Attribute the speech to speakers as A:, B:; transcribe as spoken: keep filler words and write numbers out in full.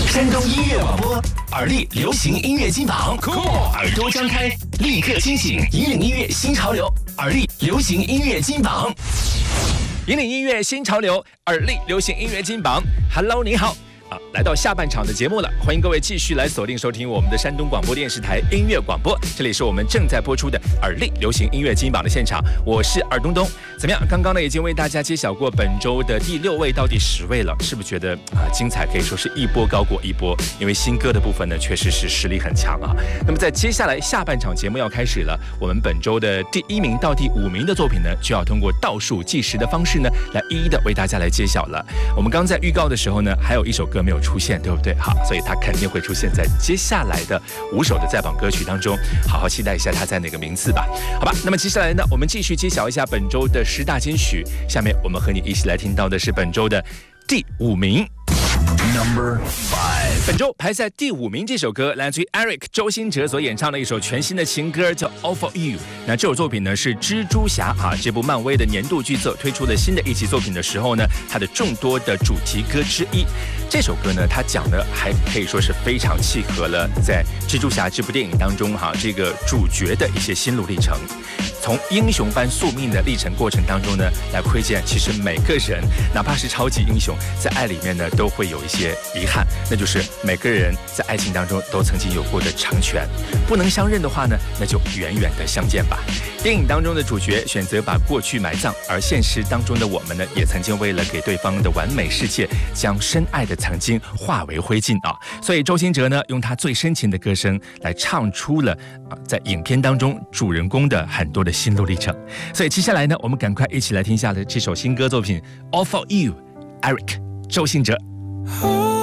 A: 山东音乐广播，耳力流行音乐金榜，耳朵张开，立刻清醒，引领音乐新潮流，耳力流行音乐金榜，引领音乐新潮流，耳力流行音乐金榜。Hello， 你好。啊，来到下半场的节目了，欢迎各位继续来锁定收听我们的山东广播电视台音乐广播，这里是我们正在播出的耳力流行音乐金榜的现场，我是耳东东。怎么样？刚刚呢已经为大家揭晓过本周的第六位到第十位了，是不是觉得啊精彩？可以说是一波高过一波，因为新歌的部分呢确实是实力很强啊。那么在接下来下半场节目要开始了，我们本周的第一名到第五名的作品呢，就要通过倒数计时的方式呢，来一一的为大家来揭晓了。我们刚在预告的时候呢，还有一首歌没有出现，对不对？好，所以它肯定会出现在接下来的五首的在榜歌曲当中，好好期待一下它在哪个名次吧。好吧，那么接下来呢，我们继续揭晓一下本周的十大金曲。下面我们和你一起来听到的是本周的第五名。Number five， 本周排在第五名这首歌来自于 Eric 周兴哲所演唱的一首全新的情歌，叫 All For You。那这首作品呢是蜘蛛侠啊这部漫威的年度剧作推出的新的一期作品的时候呢，它的众多的主题歌之一。这首歌呢，它讲的还可以说是非常契合了在蜘蛛侠这部电影当中哈这个主角的一些心路历程。从英雄般宿命的历程过程当中呢，来窥见其实每个人，哪怕是超级英雄，在爱里面呢都会有一些遗憾，那就是每个人在爱情当中都曾经有过的成全，不能相认的话呢，那就远远的相见吧。电影当中的主角选择把过去埋葬，而现实当中的我们呢，也曾经为了给对方的完美世界，将深爱的曾经化为灰烬啊。所以周兴哲呢，用他最深情的歌声来唱出了啊，在影片当中主人公的很多的心路历程。所以接下来呢，我们赶快一起来听一下的这首新歌作品 All For You， Eric 周兴哲。